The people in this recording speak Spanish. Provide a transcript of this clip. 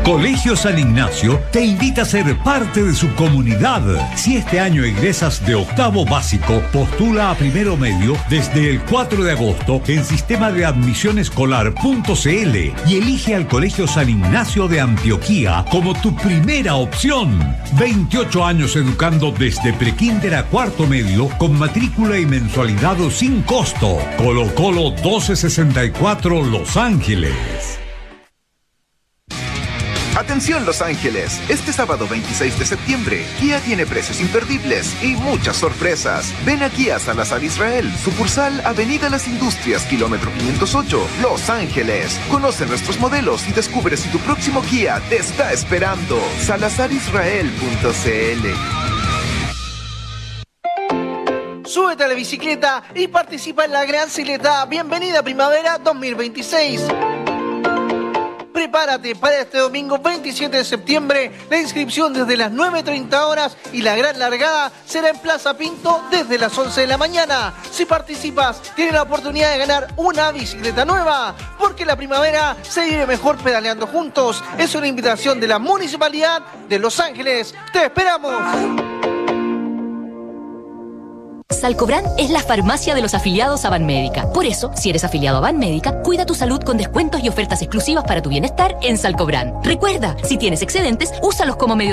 Colegio San Ignacio te invita a ser parte de su comunidad. Si este año egresas de octavo básico, postula a primero medio desde el 4 de agosto en sistema de admisión escolar.cl y elige al Colegio San Ignacio de Antioquia como tu primera opción. 28 años educando desde prekinder a cuarto medio con matrícula y mensualidad sin costo. Colo Colo 1264 Los Ángeles. Atención Los Ángeles, este sábado 26 de septiembre, Kia tiene precios imperdibles y muchas sorpresas. Ven aquí a Salazar Israel, sucursal Avenida Las Industrias, kilómetro 508, Los Ángeles. Conoce nuestros modelos y descubre si tu próximo Kia te está esperando. salazarisrael.cl. Súbete a la bicicleta y participa en la Gran Cicleta Bienvenida Primavera 2026. Prepárate para este domingo 27 de septiembre, la inscripción desde las 9:30 horas y la gran largada será en Plaza Pinto desde las 11 de la mañana. Si participas, tienes la oportunidad de ganar una bicicleta nueva, porque la primavera se vive mejor pedaleando juntos. Es una invitación de la Municipalidad de Los Ángeles. ¡Te esperamos! Salcobran es la farmacia de los afiliados a Banmédica. Por eso, si eres afiliado a Banmédica, cuida tu salud con descuentos y ofertas exclusivas para tu bienestar en Salcobran. Recuerda, si tienes excedentes, úsalos como medio